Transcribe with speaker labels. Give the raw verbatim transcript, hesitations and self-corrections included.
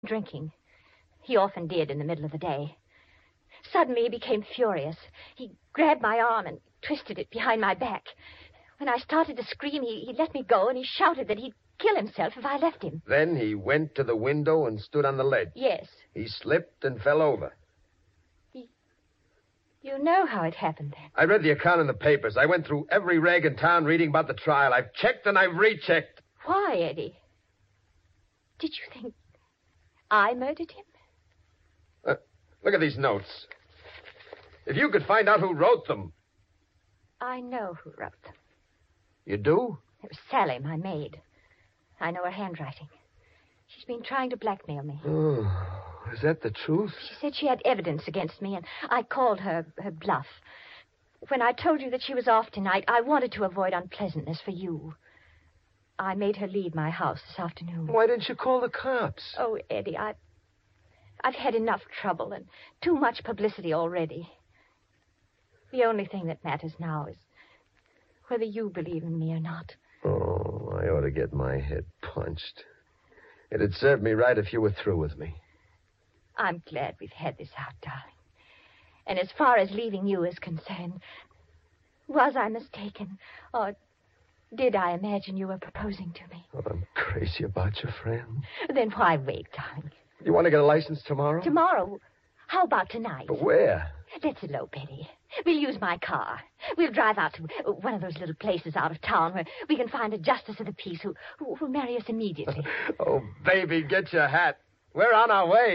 Speaker 1: drinking. He often did in the middle of the day. Suddenly he became furious. He grabbed my arm and twisted it behind my back. When I started to scream, he, he let me go, and he shouted that he'd kill himself if I left him.
Speaker 2: Then he went to the window and stood on the ledge.
Speaker 1: Yes.
Speaker 2: He slipped and fell over.
Speaker 1: He... You know how it happened then.
Speaker 2: I read the account in the papers. I went through every rag in town reading about the trial. I've checked and I've rechecked.
Speaker 1: Why, Eddie? Did you think I murdered him?
Speaker 2: Uh, look at these notes. If you could find out who wrote them.
Speaker 1: I know who wrote them.
Speaker 2: You do?
Speaker 1: It was Sally, my maid. I know her handwriting. She's been trying to blackmail me.
Speaker 2: Oh, is that the truth?
Speaker 1: She said she had evidence against me, and I called her her bluff. When I told you that she was off tonight, I wanted to avoid unpleasantness for you. I made her leave my house this afternoon.
Speaker 2: Why didn't you call the cops?
Speaker 1: Oh, Eddie, I, I've had enough trouble and too much publicity already. The only thing that matters now is whether you believe in me or not.
Speaker 2: Oh, I ought to get my head punched. It'd serve me right if you were through with me.
Speaker 1: I'm glad we've had this out, darling. And as far as leaving you is concerned, was I mistaken? Or did I imagine you were proposing to me?
Speaker 2: Oh, I'm crazy about your friend.
Speaker 1: Then why wait, darling?
Speaker 2: You want to get a license tomorrow?
Speaker 1: Tomorrow? How about tonight?
Speaker 2: But where?
Speaker 1: Let's elope, Eddie. We'll use my car. We'll drive out to one of those little places out of town where we can find a justice of the peace who who will marry us immediately.
Speaker 2: Oh, baby, get your hat. We're on our way.